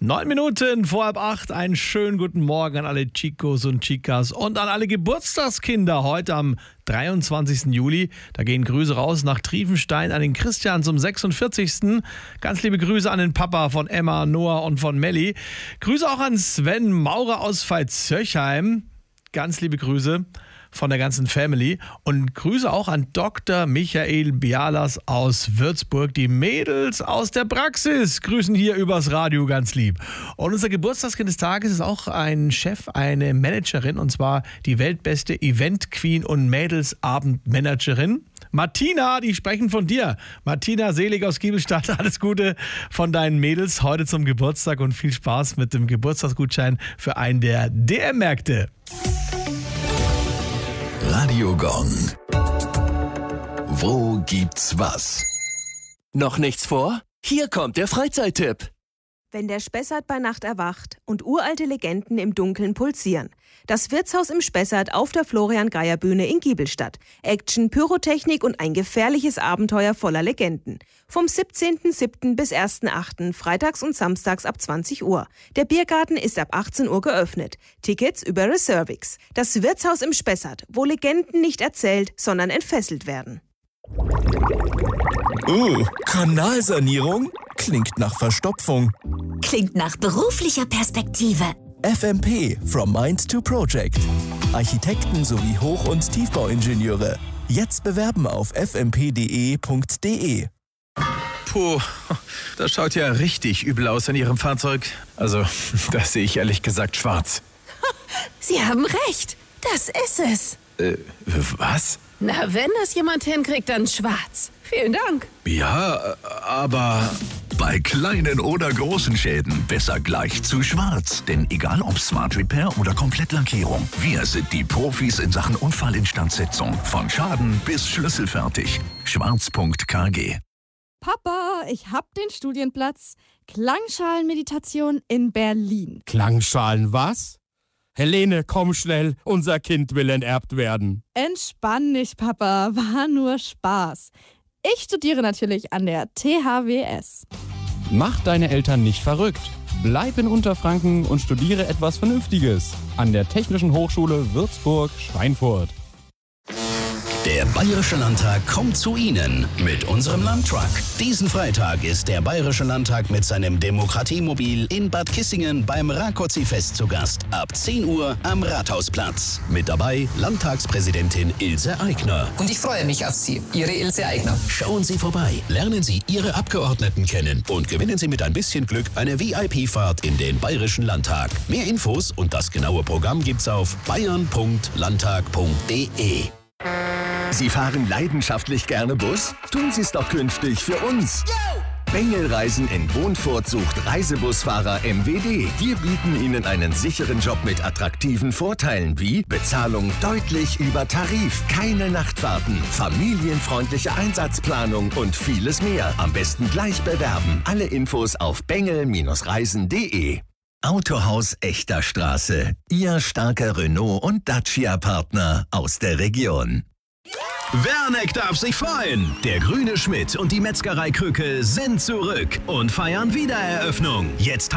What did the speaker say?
9 Minuten vor 7:30. Einen schönen guten Morgen an alle Chicos und Chicas und an alle Geburtstagskinder heute am 23. Juli. Da gehen Grüße raus nach Triefenstein an den Christian zum 46. Ganz liebe Grüße an den Papa von Emma, Noah und von Melli. Grüße auch an Sven Maurer aus Veitshöchheim. Ganz liebe Grüße von der ganzen Family und Grüße auch an Dr. Michael Bialas aus Würzburg. Die Mädels aus der Praxis grüßen hier übers Radio ganz lieb. Und unser Geburtstagskind des Tages ist auch ein Chef, eine Managerin, und zwar die weltbeste Event-Queen und Mädelsabend-Managerin. Martina, die sprechen von dir. Martina Selig aus Giebelstadt, alles Gute von deinen Mädels heute zum Geburtstag und viel Spaß mit dem Geburtstagsgutschein für einen der DM-Märkte. Radio Gong. Wo gibt's was? Noch nichts vor? Hier kommt der Freizeittipp. Wenn der Spessart bei Nacht erwacht und uralte Legenden im Dunkeln pulsieren. Das Wirtshaus im Spessart auf der Florian-Geyer-Bühne in Giebelstadt. Action, Pyrotechnik und ein gefährliches Abenteuer voller Legenden. Vom 17.07. bis 1.08. freitags und samstags ab 20 Uhr. Der Biergarten ist ab 18 Uhr geöffnet. Tickets über Reservix. Das Wirtshaus im Spessart, wo Legenden nicht erzählt, sondern entfesselt werden. Kanalsanierung? Klingt nach Verstopfung. Klingt nach beruflicher Perspektive. FMP, From Mind to Project. Architekten sowie Hoch- und Tiefbauingenieure. Jetzt bewerben auf fmp.de. Puh, das schaut ja richtig übel aus an Ihrem Fahrzeug. Also, das sehe ich ehrlich gesagt schwarz. Sie haben recht. Das ist es. Was? Na, wenn das jemand hinkriegt, dann schwarz. Vielen Dank. Ja, aber... Bei kleinen oder großen Schäden besser gleich zu schwarz. Denn egal ob Smart Repair oder Komplettlackierung, wir sind die Profis in Sachen Unfallinstandsetzung. Von Schaden bis schlüsselfertig. Schwarz.kg. Papa, ich hab den Studienplatz. Klangschalenmeditation in Berlin. Klangschalen was? Helene, komm schnell, unser Kind will enterbt werden. Entspann dich, Papa, war nur Spaß. Ich studiere natürlich an der THWS. Mach deine Eltern nicht verrückt. Bleib in Unterfranken und studiere etwas Vernünftiges an der Technischen Hochschule Würzburg-Schweinfurt. Der Bayerische Landtag kommt zu Ihnen mit unserem Landtruck. Diesen Freitag ist der Bayerische Landtag mit seinem Demokratiemobil in Bad Kissingen beim Rákóczi-Fest zu Gast. Ab 10 Uhr am Rathausplatz. Mit dabei Landtagspräsidentin Ilse Aigner. Und ich freue mich auf Sie, Ihre Ilse Aigner. Schauen Sie vorbei, lernen Sie Ihre Abgeordneten kennen und gewinnen Sie mit ein bisschen Glück eine VIP-Fahrt in den Bayerischen Landtag. Mehr Infos und das genaue Programm gibt's auf bayern.landtag.de. Sie fahren leidenschaftlich gerne Bus? Tun Sie es doch künftig für uns. Bengel Reisen in Wohnfurt sucht Reisebusfahrer MWD. Wir bieten Ihnen einen sicheren Job mit attraktiven Vorteilen wie Bezahlung deutlich über Tarif, keine Nachtfahrten, familienfreundliche Einsatzplanung und vieles mehr. Am besten gleich bewerben. Alle Infos auf bengel-reisen.de. Autohaus Echter Straße. Ihr starker Renault- und Dacia-Partner aus der Region. Werneck darf sich freuen. Der Grüne Schmidt und die Metzgerei Krücke sind zurück und feiern Wiedereröffnung. Jetzt